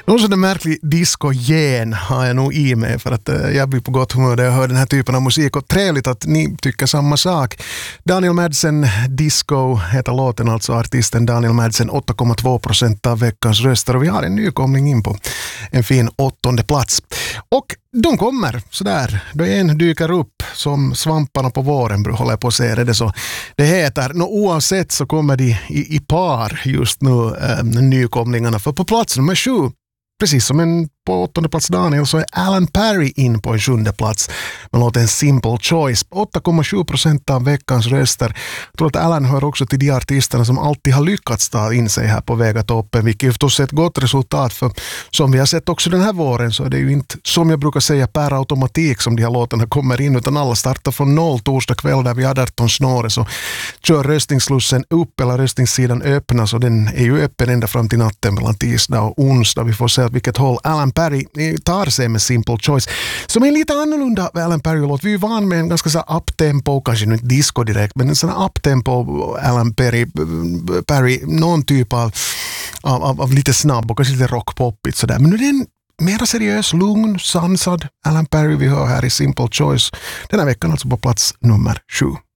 Någon sån där märklig disco-gen har jag nog i mig för att jag blir på gott humör när jag hör den här typen av musik och trevligt att ni tycker samma sak. Daniel Madsen, Disco heter låten, alltså artisten Daniel Madsen, 8,2% av veckans röster och vi har en nykomling in på en fin 8:e plats. Och de kommer sådär, då en dyker upp som svamparna på våren, håller jag på att säga det så. Det heter, oavsett så kommer de i par just nu, nykomlingarna. För på plats nummer 7, precis som en på 8:e plats Daniel, så är Alan Perry in på en 7:e plats med låten Simple Choice. 8,7% av veckans röster. Jag tror att Alan hör också till de artisterna som alltid har lyckats ta in sig här på Vegatoppen, vilket är förstås ett gott resultat, för som vi har sett också den här våren så är det ju inte, som jag brukar säga, per automatik som de här låtarna kommer in, utan alla startar från 0 torsdag kväll där vi 18 snåre så kör röstningsslussen upp eller röstningssidan öppnas och den är ju öppen ända fram till natten mellan tisdag och onsdag. Vi får se att vilket håll Alan Perry tar sig med Simple Choice. Som är lite annorlunda Alan Perry-låt. Vi är ju van med en ganska så uptempo, kanske inte disco direkt, men en sån här uptempo Alan Perry, någon typ av lite snabb och kanske lite rockpoppigt sådär. Men nu är det en mera seriös, lugn, sansad Alan Perry vi hör här i Simple Choice. Den här veckan alltså på plats nummer 7.